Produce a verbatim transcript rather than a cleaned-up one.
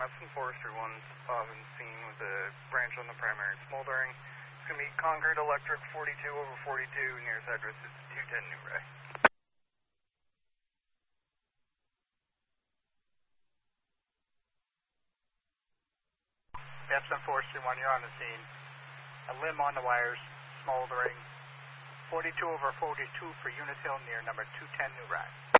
Epson Forestry one's off and seen with a branch on the primary smoldering. It's going to be Concord Electric forty-two over forty-two. Nearest address is two ten New Ray. Epson Forestry one, you're on the scene. A limb on the wires, smoldering. forty-two over forty-two for Unit Hill near number two ten New Ray.